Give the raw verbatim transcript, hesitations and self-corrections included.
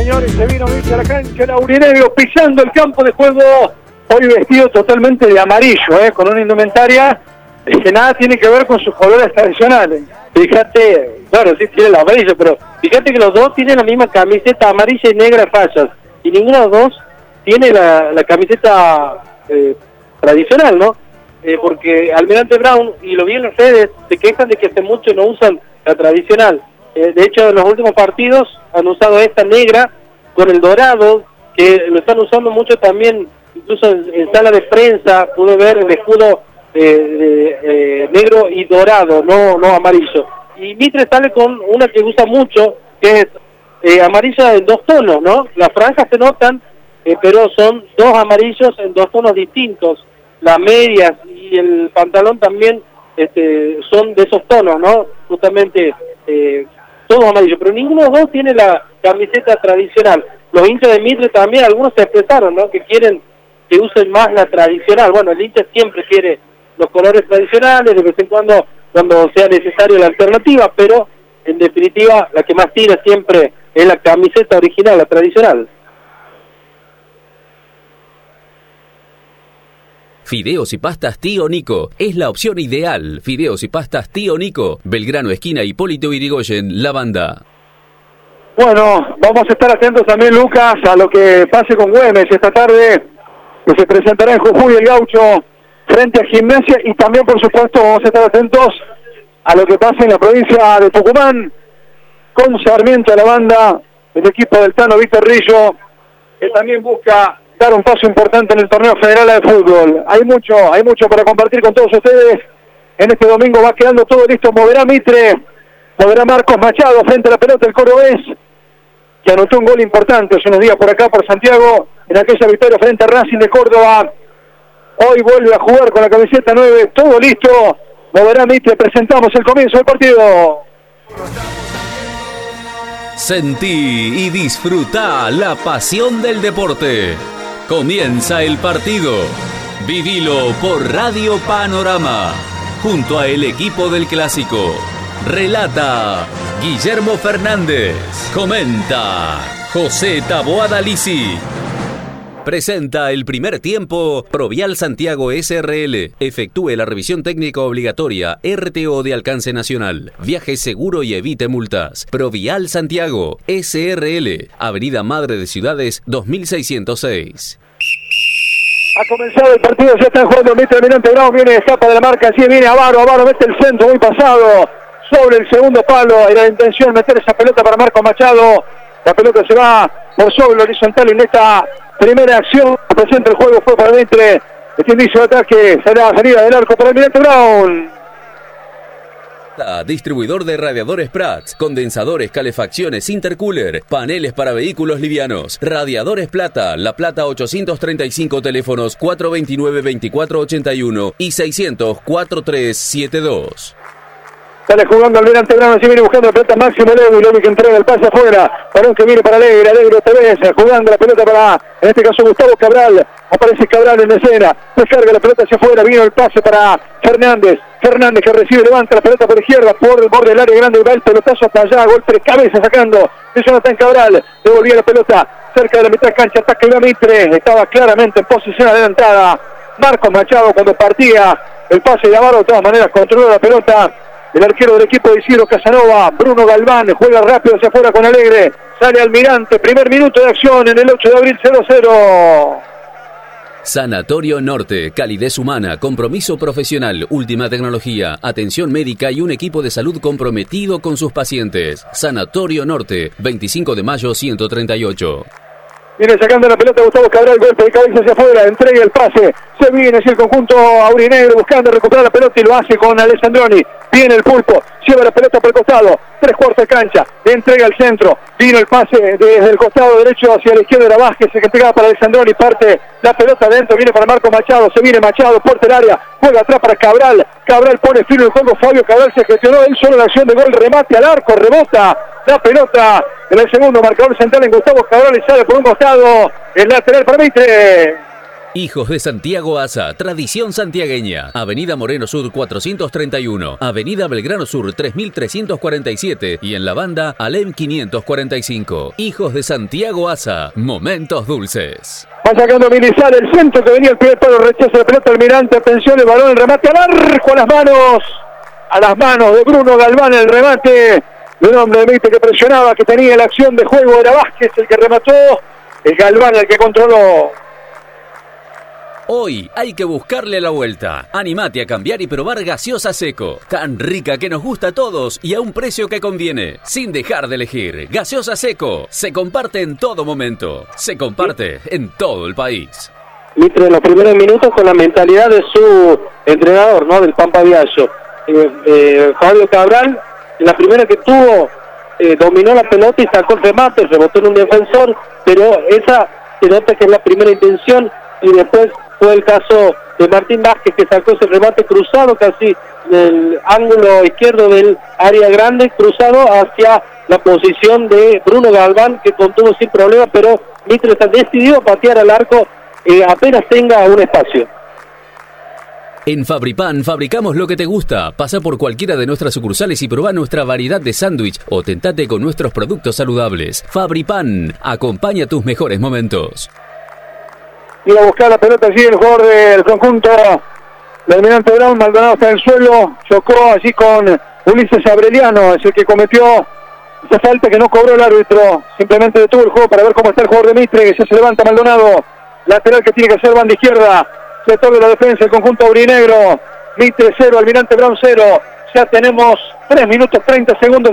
señores, se vino Mitre a la cancha, el aurinegro pisando el campo de juego, hoy vestido totalmente de amarillo, ¿eh? Con una indumentaria que nada tiene que ver con sus colores tradicionales. Fíjate, claro, sí tiene el amarillo, pero fíjate que los dos tienen la misma camiseta amarilla y negra fallas, y ninguno de los dos tiene la, la camiseta eh, tradicional, ¿no? Eh, porque Almirante Brown, y lo vi en las redes, se quejan de que hace mucho no usan la tradicional. Eh, de hecho, en los últimos partidos han usado esta negra con el dorado, que lo están usando mucho también, incluso en, en sala de prensa, pude ver el escudo eh, de, eh, negro y dorado, no no amarillo. Y Mitre sale con una que usa mucho, que es eh, amarilla en dos tonos, ¿no? Las franjas se notan, eh, pero son dos amarillos en dos tonos distintos. Las medias y el pantalón también este, son de esos tonos, ¿no? Justamente eh, todos amarillos, pero ninguno de los dos tiene la camiseta tradicional. Los hinchas de Mitre también, algunos se expresaron, ¿no? Que quieren que usen más la tradicional. Bueno, el hincha siempre quiere los colores tradicionales, de vez en cuando, cuando sea necesario la alternativa, pero en definitiva la que más tira siempre es la camiseta original, la tradicional. Fideos y pastas Tío Nico es la opción ideal. Fideos y pastas Tío Nico, Belgrano, esquina Hipólito Yrigoyen, La Banda. Bueno, vamos a estar atentos también, Lucas, a lo que pase con Güemes esta tarde, que se presentará en Jujuy el Gaucho frente a Gimnasia, y también, por supuesto, vamos a estar atentos a lo que pase en la provincia de Tucumán con Sarmiento a La Banda, el equipo del Tano Víctor Rillo, que también busca dar un paso importante en el torneo federal de fútbol. Hay mucho, hay mucho para compartir con todos ustedes. En este domingo va quedando todo listo. Moverá Mitre, moverá Marcos Machado frente a la pelota del cordobés, que anotó un gol importante hace unos días por acá, por Santiago, en aquella victoria frente a Racing de Córdoba. Hoy vuelve a jugar con la camiseta nueve, todo listo. Moverá Mitre, presentamos el comienzo del partido. Sentí y disfrutá la pasión del deporte. Comienza el partido. Vivilo por Radio Panorama, junto a el equipo del Clásico. Relata Guillermo Fernández. Comenta José Taboada Lisi. Presenta el primer tiempo Provial Santiago S R L. Efectúe la revisión técnica obligatoria R T O de alcance nacional. Viaje seguro y evite multas. Provial Santiago S R L. Avenida Madre de Ciudades dos mil seiscientos seis. Ha comenzado el partido, ya están jugando Mitre, Almirante Brown, viene, escapa de la marca, así viene Avaro, Avaro mete el centro muy pasado sobre el segundo palo. Era la intención meter esa pelota para Marcos Machado. La pelota se va por sobre el horizontal, y en esta primera acción presenta el juego fue para Mitre. Este inicio de ataque será salida del arco para Almirante Brown. Distribuidor de radiadores Prats, condensadores, calefacciones, intercooler, paneles para vehículos livianos, radiadores Plata, La Plata ochocientos treinta y cinco, teléfonos cuatro dos nueve, veinticuatro ochenta y uno y seiscientos, cuarenta y tres setenta y dos. Sale jugando Almirante Brown, así viene buscando la pelota Máximo Alegre, Lomi que entrega el pase afuera, balón que viene para Alegre, Alegre otra vez, jugando la pelota para, en este caso, Gustavo Cabral. Aparece Cabral en escena, descarga la pelota hacia afuera, vino el pase para Fernández, Fernández que recibe, levanta la pelota por izquierda, por el borde del área grande, va el pelotazo hasta allá, golpe de cabeza sacando de Jonathan Cabral, devolvía la pelota cerca de la mitad de cancha, ataque de Mitre, estaba claramente en posición adelantada Marcos Machado cuando partía el pase de Avaro, de todas maneras controló la pelota el arquero del equipo de Isidro Casanova, Bruno Galván, juega rápido hacia afuera con Alegre, sale Almirante, primer minuto de acción en el ocho de abril, cero cero. Sanatorio Norte, calidez humana, compromiso profesional, última tecnología, atención médica y un equipo de salud comprometido con sus pacientes. Sanatorio Norte, veinticinco de mayo ciento treinta y ocho. Viene sacando la pelota Gustavo Cabral, golpe de cabeza hacia afuera, entrega el pase, se viene hacia el conjunto aurinegro buscando recuperar la pelota y lo hace con Alessandroni. Viene el Pulpo, lleva la pelota por el costado, tres cuartos de cancha, le entrega al centro, vino el pase desde el costado derecho hacia la izquierda, era Vázquez, se entregaba para Alessandroni, parte la pelota adentro, viene para Marco Machado, se viene Machado, puerta del área, juega atrás para Cabral, Cabral pone firme el juego, Fabio Cabral se gestionó él solo la acción de gol, remate al arco, rebota la pelota en el segundo marcador central en Gustavo Cabral y sale por un costado, el lateral para Mitre. Hijos de Santiago Asa, tradición santiagueña. Avenida Moreno Sur cuatrocientos treinta y uno, Avenida Belgrano Sur tres mil trescientos cuarenta y siete y en la banda Alem quinientos cuarenta y cinco. Hijos de Santiago Asa, momentos dulces. Va sacando Milizar el centro que venía el primer palo, rechaza la pelota Almirante, atención, el balón, el remate al arco, a las manos, a las manos de Bruno Galván, el remate de un hombre de Mitre que presionaba, que tenía la acción de juego, era Vázquez el que remató, el Galván el que controló. Hoy hay que buscarle la vuelta. Animate a cambiar y probar gaseosa Seco. Tan rica que nos gusta a todos y a un precio que conviene. Sin dejar de elegir. Gaseosa Seco. Se comparte en todo momento. Se comparte en todo el país. Mitre en los primeros minutos con la mentalidad de su entrenador, ¿no? Del Pampa Viallo. Eh, eh, Fabio Cabral, en la primera que tuvo, eh, dominó la pelota y sacó el remate, rebotó en un defensor, pero esa se nota que es la primera intención y después fue el caso de Martín Vázquez que sacó ese remate cruzado casi del ángulo izquierdo del área grande, cruzado hacia la posición de Bruno Galván que contuvo sin problema, pero Mitre está decidido a patear al arco eh, apenas tenga un espacio. En Fabripan fabricamos lo que te gusta. Pasa por cualquiera de nuestras sucursales y probá nuestra variedad de sándwich o tentate con nuestros productos saludables. Fabripan, acompaña tus mejores momentos. Iba a buscar la pelota allí el jugador del conjunto del Almirante Brown. Maldonado está en el suelo, chocó allí con Ulises Abreliano, es el que cometió esa falta que no cobró el árbitro, simplemente detuvo el juego para ver cómo está el jugador de Mitre, que ya se levanta Maldonado, lateral que tiene que hacer banda izquierda, sector de la defensa, el conjunto aurinegro, Mitre cero, Almirante Brown cero, ya tenemos tres minutos treinta segundos